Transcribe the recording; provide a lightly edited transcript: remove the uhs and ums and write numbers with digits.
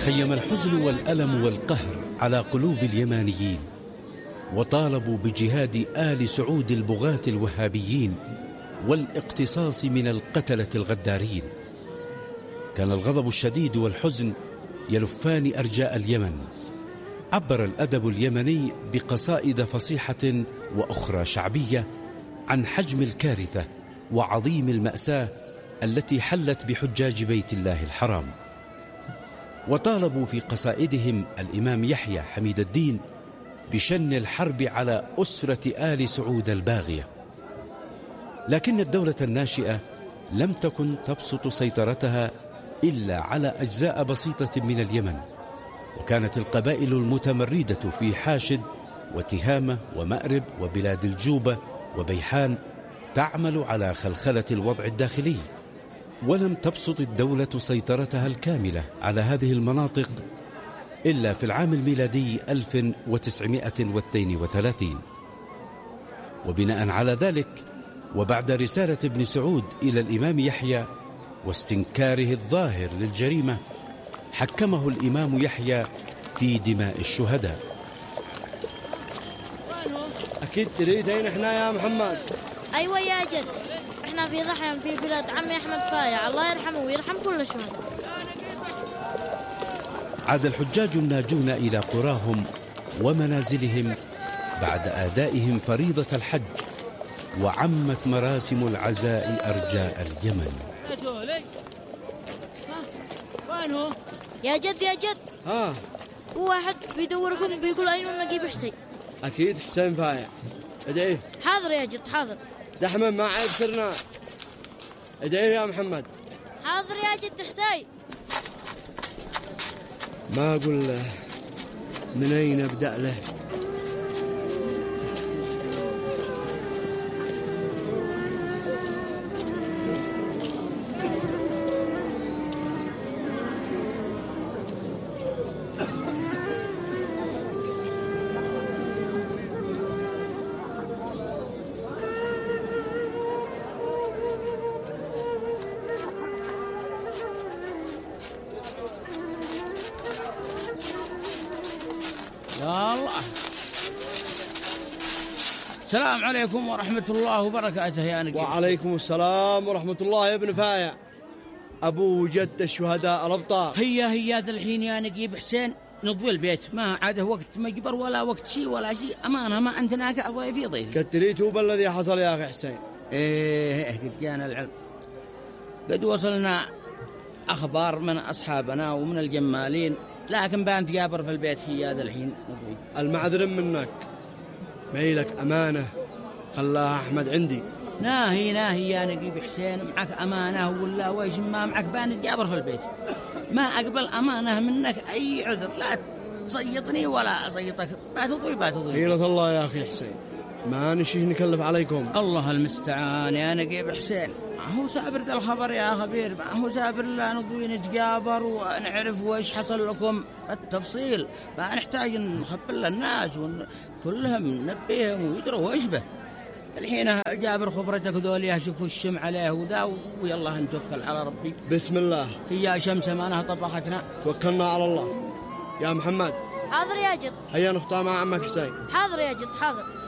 تخيم الحزن والألم والقهر على قلوب اليمانيين، وطالبوا بجهاد آل سعود البغاة الوهابيين والاقتصاص من القتلة الغدارين. كان الغضب الشديد والحزن يلفان أرجاء اليمن. عبر الأدب اليمني بقصائد فصيحة وأخرى شعبية عن حجم الكارثة وعظيم المأساة التي حلت بحجاج بيت الله الحرام، وطالبوا في قصائدهم الإمام يحيى حميد الدين بشن الحرب على أسرة آل سعود الباغية. لكن الدولة الناشئة لم تكن تبسط سيطرتها إلا على أجزاء بسيطة من اليمن، وكانت القبائل المتمردة في حاشد وتهامة ومأرب وبلاد الجوبة وبيحان تعمل على خلخلة الوضع الداخلي، ولم تبسط الدولة سيطرتها الكاملة على هذه المناطق إلا في العام الميلادي 1932. وبناء على ذلك، وبعد رسالة ابن سعود إلى الإمام يحيى واستنكاره الظاهر للجريمة، حكمه الإمام يحيى في دماء الشهداء. أكيد تريدين إحنا يا محمد؟ أيوة يا جد، إحنا في ضحية في بلاد عمي أحمد فايع، الله يرحمه ويرحم كل الشهداء. عاد الحجاج الناجون إلى قراهم ومنازلهم بعد أدائهم فريضة الحج، وعمت مراسم العزاء أرجاء اليمن. يا جد يا جد، هو واحد بيدوركم بيقول أين نجيب حسين. أكيد حسين فايع، ادعيه. حاضر يا جد حاضر. زحمة ما عيب سرنا، ادعيه يا محمد. حاضر يا جد حسين. ما أقول له من أين أبدأ له. الله. السلام عليكم ورحمة الله وبركاته يا نجيب. وعليكم السلام ورحمة الله يا ابن فايع، أبو جد الشهداء الأبطال. هي ذا الحين يا نجيب حسين نضوي البيت، ما عاده وقت مجبر ولا وقت شيء ولا شيء، أمانة ما أنت ناقع ضيفي ضيفي. كتريتوا بالذي حصل يا أخي حسين. قد جانا العلم، قد وصلنا أخبار من أصحابنا ومن الجمالين، لكن بان تجابر في البيت هي هذا الحين نضوي. المعذر منك، ميلك أمانة خلاها أحمد عندي. ناهي يا نجيب حسين، معك أمانة ولا ويش ما معك، بان تجابر في البيت، ما أقبل أمانة منك أي عذر، لا تصيطني ولا أصيطك، باتضوي. خيرة الله يا أخي حسين، ما نشيه نكلف عليكم. الله المستعان يا نجيب حسين، ما هو سابر ذا الخبر يا خبير، ما هو سابر لا نضوي نتجابر ونعرف وإيش حصل لكم التفصيل، ما نحتاج نخبر للناس وكلهم ننبيهم ويدروا وإيش به. الحين جابر خبرتك ذولي يشوفوا الشمع عليه وذا، ويلا نتوكل على ربي. بسم الله. هي شمس مانها طبختنا، توكلنا على الله. يا محمد. حاضر يا جد. هيا نختار مع عمك حسين. حاضر يا جد حاضر.